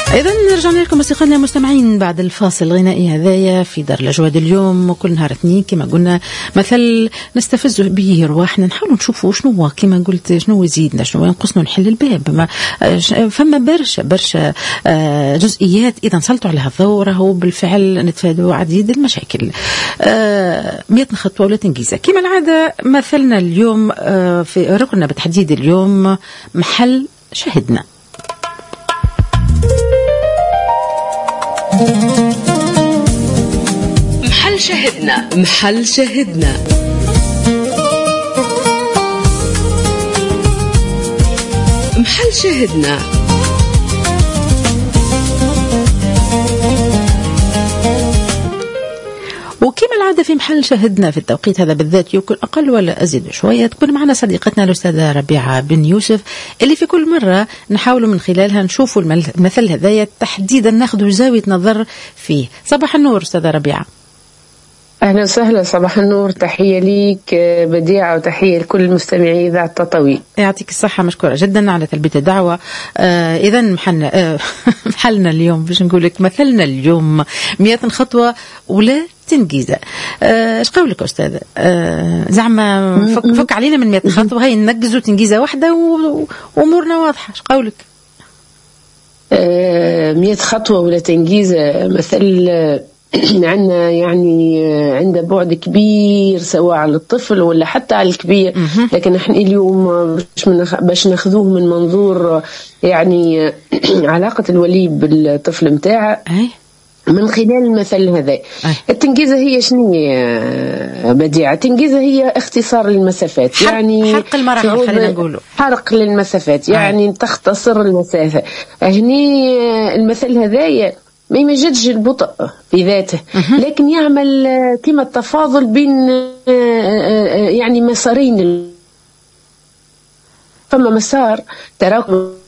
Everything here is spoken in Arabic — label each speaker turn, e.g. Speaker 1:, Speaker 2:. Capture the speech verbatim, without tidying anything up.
Speaker 1: إذا رجعنا لكم أصدقائنا المستمعين بعد الفاصل الغنائي هذايا في دار الأجواد اليوم. كل نهار اثنين كما قلنا مثل نستفز به رواحنا، نحاول نشوفوا شنو كما قلت شنو يزيدنا شنو ينقصنا، نحل الباب. ما فما برشا برشا جزئيات إذا نسلطوا عليها الضوء راهو بالفعل نتفادوا عديد المشاكل. مئة خطوة ولا تنجيزة كما العادة. مثلنا اليوم في ركننا بتحديد اليوم محل شهدنا.
Speaker 2: محل شهدنا محل شهدنا محل شهدنا.
Speaker 1: وكما العادة في محل شهدنا في التوقيت هذا بالذات يمكن أقل ولا أزيد شوية تكون معنا صديقتنا الأستاذة ربيعة بن يوسف، اللي في كل مرة نحاول من خلالها نشوفوا المثل هذايا تحديدا ناخذ زاوية نظر فيه. صباح النور أستاذة ربيعة.
Speaker 3: أهلا وسهلا، صباح النور، تحية ليك بديعة وتحية لكل المستمعين إذاعة تطاوين.
Speaker 1: يعطيك الصحة، مشكورة جدا على تلبية الدعوة. آه إذا محلنا آه محلنا اليوم باش نقولك مثلنا اليوم مئة خطوة ولا تنجيزة. ايش آه قولك أستاذة؟ آه زعما فك, فك علينا من مئة خطوة هاي ننجزوا تنجيزة واحدة وأمورنا واضحة. ايش قولك؟
Speaker 3: آه مئة خطوة ولا تنجيزة مثل عندنا يعني عنده بعد كبير سواء على الطفل ولا حتى على الكبير، لكن احنا اليوم باش ناخذوه من منظور يعني علاقة الولي بالطفل متاعه من خلال المثل هذا. التنجيزة هي شنو بديعة؟ التنجيزة هي اختصار المسافات،
Speaker 1: حرق
Speaker 3: يعني
Speaker 1: حرق المراحل، خلينا نقوله
Speaker 3: حرق للمسافات، يعني تختصر المسافة. هني المثل هذايا ما يمجدش البطء في ذاته، لكن يعمل كما التفاضل بين يعني مسارين. فما مسار تراكم